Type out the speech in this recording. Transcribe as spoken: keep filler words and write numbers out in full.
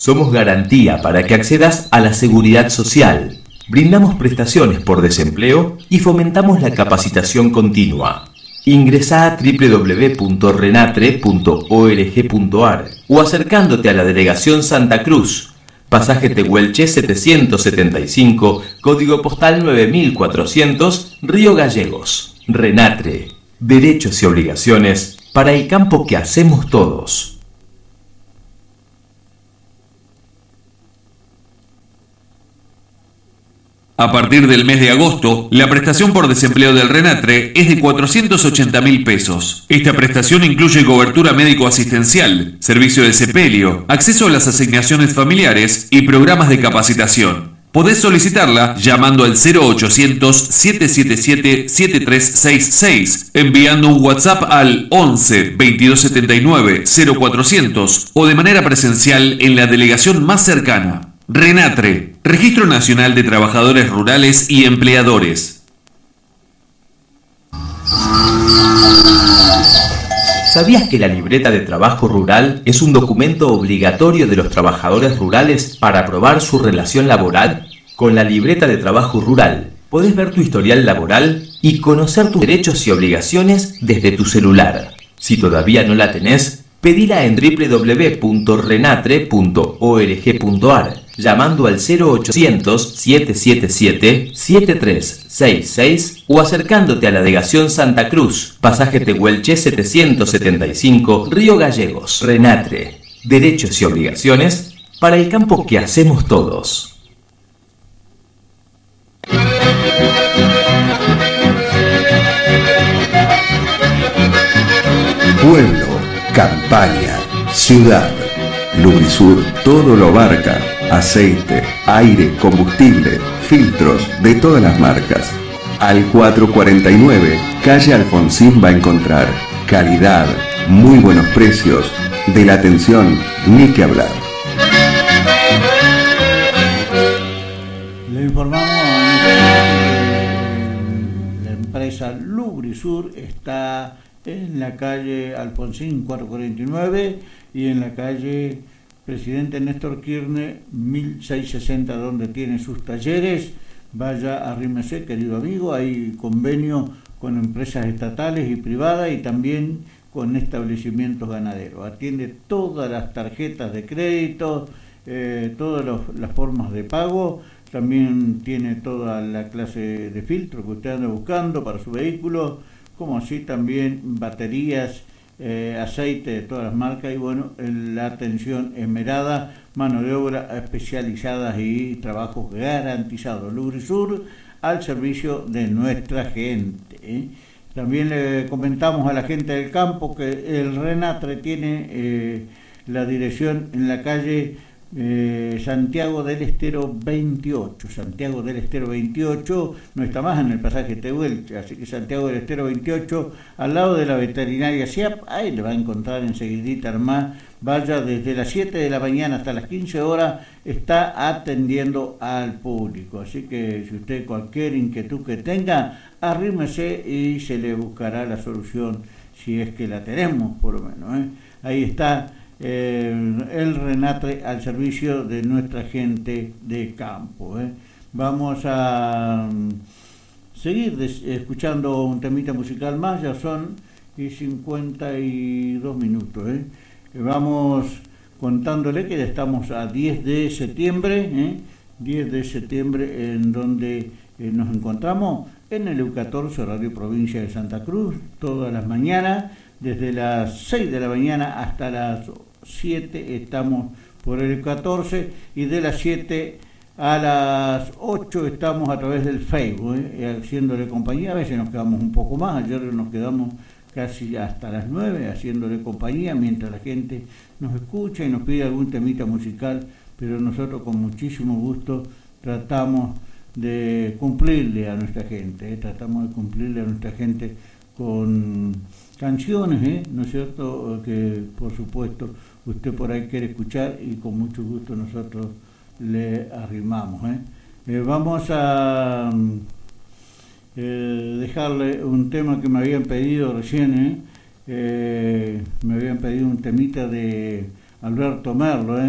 Somos garantía para que accedas a la seguridad social. Brindamos prestaciones por desempleo y fomentamos la capacitación continua. Ingresá a doble u doble u doble u punto renatre punto org punto ar o acercándote a la Delegación Santa Cruz, pasaje Tehuelche setecientos setenta y cinco, código postal nueve mil cuatrocientos, Río Gallegos. Renatre, derechos y obligaciones para el campo que hacemos todos. A partir del mes de agosto, la prestación por desempleo del Renatre es de cuatrocientos ochenta mil pesos. Esta prestación incluye cobertura médico-asistencial, servicio de sepelio, acceso a las asignaciones familiares y programas de capacitación. Podés solicitarla llamando al cero ochocientos, siete siete siete, siete tres seis seis, enviando un WhatsApp al once, veintidós setenta y nueve, cero cuatrocientos o de manera presencial en la delegación más cercana. Renatre, Registro Nacional de Trabajadores Rurales y Empleadores. ¿Sabías que la libreta de trabajo rural es un documento obligatorio de los trabajadores rurales para probar su relación laboral? Con la libreta de trabajo rural podés ver tu historial laboral y conocer tus derechos y obligaciones desde tu celular. Si todavía no la tenés, pedila en doble u doble u doble u punto renatre punto org punto ar, llamando al cero ochocientos, siete siete siete, siete tres seis seis o acercándote a la Delegación Santa Cruz, pasaje Tehuelche setecientos setenta y cinco, Río Gallegos. Renatre, derechos y obligaciones para el campo que hacemos todos. Pueblo, campaña, ciudad. Lubrisur todo lo abarca. Aceite, aire, combustible, filtros de todas las marcas. Al cuatrocientos cuarenta y nueve, calle Alfonsín va a encontrar calidad, muy buenos precios, de la atención ni que hablar. Le informamos que la empresa Lubrisur está en la calle Alfonsín cuatrocientos cuarenta y nueve y en la calle Presidente Néstor Kirchner mil seiscientos sesenta, donde tiene sus talleres. Vaya, arrímese, querido amigo, hay convenio con empresas estatales y privadas y también con establecimientos ganaderos. Atiende todas las tarjetas de crédito, eh, todas los, las formas de pago. También tiene toda la clase de filtro que usted anda buscando para su vehículo, como así también baterías, Eh, aceite de todas las marcas y bueno, la atención esmerada, mano de obra especializada y trabajos garantizados. Lubrisur al servicio de nuestra gente, ¿eh? También le comentamos a la gente del campo que el Renatre tiene eh, la dirección en la calle eh, Santiago del Estero veintiocho. Santiago del Estero veintiocho, no está más en el pasaje Tehuelche, así que Santiago del Estero veintiocho, al lado de la veterinaria SIAP, ahí le va a encontrar enseguidita más. Vaya, desde las siete de la mañana hasta las quince horas está atendiendo al público, así que si usted cualquier inquietud que tenga, arrímese y se le buscará la solución, si es que la tenemos por lo menos, ¿eh? Ahí está Eh, el Renatre al servicio de nuestra gente de campo, ¿eh? Vamos a um, seguir des, escuchando un temita musical más, ya son y cincuenta y dos minutos, ¿eh? Vamos contándole que ya estamos a diez de septiembre, ¿eh? diez de septiembre, en donde eh, nos encontramos en el U catorce, Radio Provincia de Santa Cruz, todas las mañanas, desde las seis de la mañana hasta las siete estamos por el catorce y de las siete a las ocho estamos a través del Facebook, ¿eh? haciéndole compañía. A veces nos quedamos un poco más, ayer nos quedamos casi hasta las nueve haciéndole compañía mientras la gente nos escucha y nos pide algún temita musical, pero nosotros con muchísimo gusto tratamos de cumplirle a nuestra gente, ¿eh? tratamos de cumplirle a nuestra gente con canciones, ¿eh? ¿no es cierto?, que por supuesto usted por ahí quiere escuchar y con mucho gusto nosotros le arrimamos, ¿eh? Eh, vamos a eh, dejarle un tema que me habían pedido recién, ¿eh? Eh, me habían pedido un temita de Alberto Merlo, ¿eh?